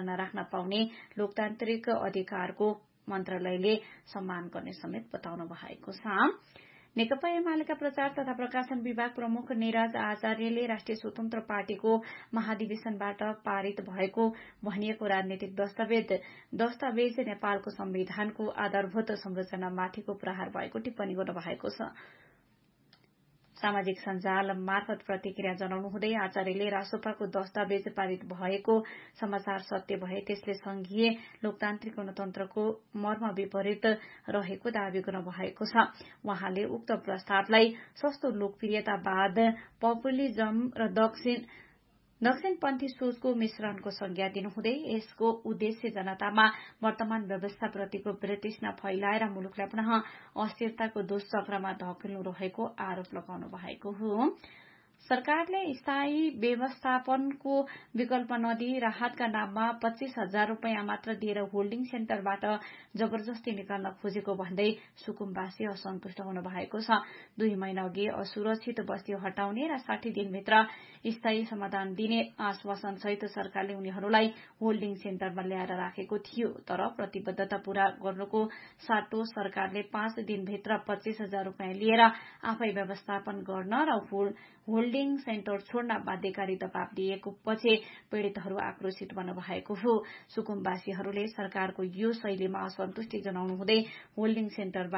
संरचना राख्न पाउने लोकतान्त्रिक अधिकारको मन्त्रालयले सम्मान गर्ने समेत बताउनु भएको छ। नेकपा एमालेका प्रचार तथा प्रकाशन विभाग प्रमुख निराज आचार्यले राष्ट्रिय स्वतन्त्र पार्टीको महाधिवेशनबाट पारित भएको भनिएको राजनीतिक दस्तावेज नेपालको संविधानको आधारभूत संरचनामाथिको प्रहार भएको टिप्पणी गर्नुभएको छ। सामाजिक सञ्जाल मार्फत प्रतिक्रिया जनाउनु हुँदै आचार्यले रासोपाको दस्तावेज पारित भएको समाचार सत्य भए त्यसले संघीय लोकतान्त्रिक गणतन्त्रको मर्म विपरीत रहेको दावी गर्नुभएको छ। उहाँले उक्त प्रस्तावलाई सस्तो लोकप्रियतावाद, पपुलिजम र दक्षिणपन्थी सोचको मिश्रणको संज्ञा दिनुहुँदै यसको उद्देश्य जनतामा वर्तमान व्यवस्थाप्रतिको वितृष्णा फैलाएर मुलुकलाई पुनः अस्थिरताको दुष्चक्रमा धकेल्नु रहेको आरोप लगाउनु भएको हो। सरकारले स्थायी व्यवस्थापनको विकल्प नदिई राहतका नाममा 25,000 रूपियाँ मात्र दिएर होल्डिङ सेन्टरबाट जबरजस्ती निकाल्न खोजेको भन्दै सुकुम्बासी असन्तुष्ट हुनु भएको छ। 2 महिना अघि असुरक्षित बस्ती हटाउने र 60 दिनभित्र स्थायी समाधान दिने आश्वासन सहित सरकारले उनीहरूलाई होल्डिङ सेन्टरमा ल्याएर राखेको थियो। तर प्रतिबद्धता पूरा गर्नुको साटो सरकारले 5 दिनभित्र 25,000 रूपियाँ लिएर आफै व्यवस्थापन गर्न र होल्डिङ सेन्टर छोड्न बाध्यकारी दबाव दिएको पछि पीड़ितहरू आक्रोशित बन्न भएको हो। सुकुम्बासीहरूले सरकारको यो शैलीमा असन्तुष्टि जनाउनु हुँदै होल्डिङ सेन्टर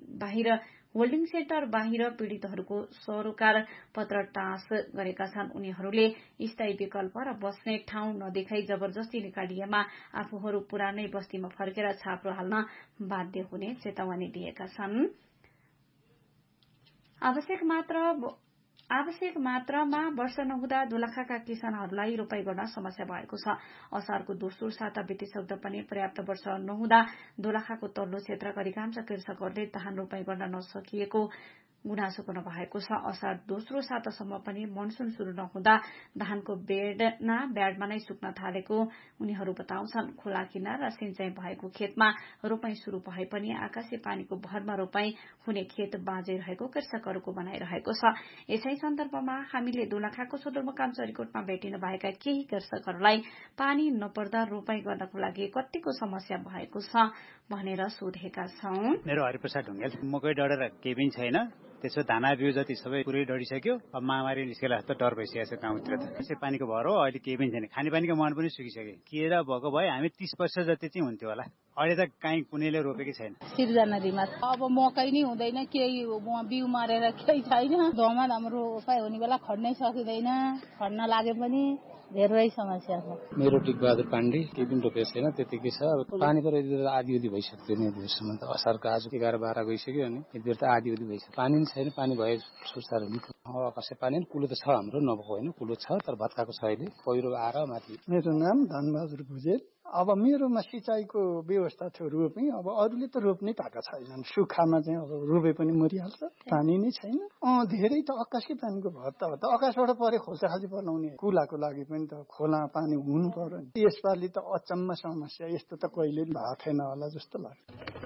बाहिर पीड़ितहरूको सरोकार पत्र टाँस गरेका छन्। उनीहरूले स्थायी विकल्प र बस्ने ठाउँ नदेखाई जबरजस्ती निकालिएमा आफूहरू पुरानै बस्तीमा फर्केर छाप्रो हाल्न बाध्य हुने चेतावनी दिएका छन्। आवश्यक मात्रामा वर्षा नहुँदा दोलखाका किसानहरूलाई रोपाई गर्न समस्या भएको छ। असारको दोस्रो साता बितिसक्दा पनि पर्याप्त वर्षा नहुँदा दोलखाको तल्लो क्षेत्रका अधिकांश कृषकहरूले धान रोपाई गर्न नसकिएको गुनासो गर्नु भएको छ। असार दोस्रो सातासम्म पनि मनसून शुरू नहुँदा धानको ब्याडमा नै सुक्न थालेको उनीहरू बताउँछन्। खोला किनार र सिंचाई भएको खेतमा रोपाई शुरू भए पनि आकाशे पानीको भरमा रोपाई हुने खेत बाँझै रहेको कृषकहरूको भनाइरहेको छ। यसै सन्दर्भमा हामीले दोलखाको सदरमुकाम चरीकोटमा भेटिन भएका केही कृषकहरूलाई पानी नपर्दा रोपाई गर्नको लागि कतिको समस्या भएको छ भनेर सोधेका छौं। मेरो हरिप्रसाद ढुङ्गेल, मकै डढेर केही पनि छैन। त्यसो धाना बिउ जति सबै पुरै डढिसक्यो। अब महामारी निस्केला जस्तो डर भइसकेको छ गाउँतिर त। त्यसै पानीको भर हो, अहिले केही पनि छैन। खानेपानीको मुहान पनि सुकिसक्यो। केरा भएको भए हामी 30 वर्ष जति चाहिँ हुन्थ्यो होला। अहिले त काहीँ कुनैले रोपेकै छैन। सिर्जना रिमास, अब मकै नै हुँदैन, केही बिउ मरेर केही छैन। धोमा हाम्रो रोपाई हुने बेला खड्नै सकिँदैन। खड्न लागे पनि धेरै समस्या छ। मेरो टिकबहादुर पाण्डे, केही पनि रोपेको छैन, त्यतिकै छ। अब पानी त आधी भइसक्यो नि दिवससम्म त। असारको आज 11-12 गइसक्यो अनि यति बेर त आधी भइसक्यो। पानी नै छैन। पानी भए सुस्तार हुने थियो। कसै पानी कुलो त छ, हाम्रो नभएको होइन, कुलो छ तर भत्काको छ। अहिले पहिरो आएर माथि। मेरो नाम धनबहादुर भुजेल। अब मेरोमा सिँचाइको व्यवस्था थियो रोप्ने। अब अरूले त रोप्नै पाएका छैनन्। सुक्खामा चाहिँ अब रोपे पनि मरिहाल्छ, पानी नै छैन। धेरै त आकाशकै पानीको भर त हो त। आकाशबाट परे खोल्सा खाली बनाउने कुलाको लागि पनि त खोला पानी हुनु पर्यो नि। यसपालि त अचम्म समस्या, यस्तो त कहिले भएको थिएन होला जस्तो लाग्छ।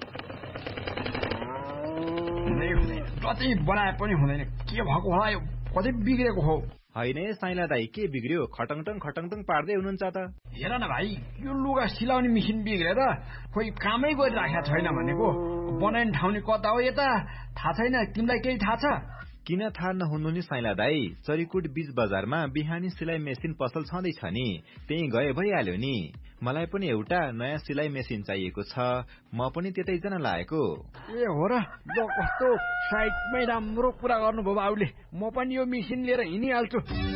कतै बनाए पनि हुँदैन, के भएको होला, यो कतै बिग्रेको हो। होइन साइला दाई, के बिग्रियो? खटङटङ पार्दै हुनुहुन्छ त। हेर न भाइ, यो लुगा सिलाउने मेसिन बिग्रेर खोइ कामै गरिराखेको छैन भनेको। बनाउने ठाउँ कता हो यता थाहा छैन। तिमीलाई केही थाहा छ? किन थाहा नहुनु नि साइला दाई, चरीकोट बीच बजारमा बिहानी सिलाइ मेसिन पसल छँदैछ नि, त्यही गए भइहाल्यो नि। मलाई पनि एउटा नयाँ सिलाइ मेसिन चाहिएको छ, म पनि त्यतै जान लागेको। ए हो र, कस्तो साइडमै राम्रो कुरा गर्नुभयो बाबुले। म पनि यो मेसिन लिएर हिँडिहाल्छु।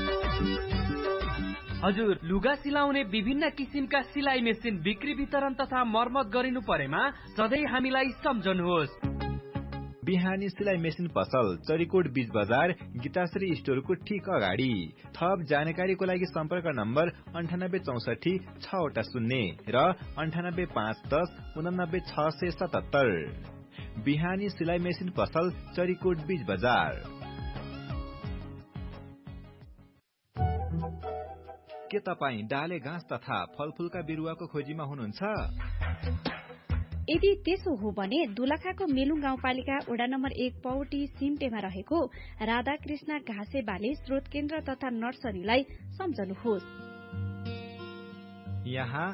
हजुर, लुगा सिलाउने विभिन्न किसिमका सिलाइ मेसिन बिक्री वितरण तथा मर्मत गरिनु परेमा सधैँ हामीलाई सम्झनुहोस्। बिहानी सिलाइ मेसिन पसल, चरीकोट बीच बजार, गीताश्री स्टोरको ठीक अगाडि। थप जानकारीको लागि सम्पर्क नम्बर 9864 680 र 9851 89 677। बिहानी सिलाइ मेसिन पसल, चरीकोट बीच बजार। के तपाईँ डाले घाँस तथा फलफूलका बिरुवाको खोजीमा हुनुहुन्छ? यदि त्यसो हो भने दोलखाको मेलुङ गाउँपालिका वडा नम्बर 1 पौटी सिम्टेमा रहेको राधाकृष्ण घाँसे बाली स्रोत केन्द्र तथा नर्सरीलाई सम्झनुहोस्। यहाँ